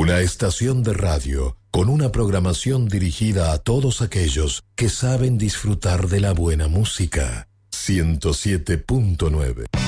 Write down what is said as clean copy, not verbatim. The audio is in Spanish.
Una estación de radio con una programación dirigida a todos aquellos que saben disfrutar de la buena música. 107.9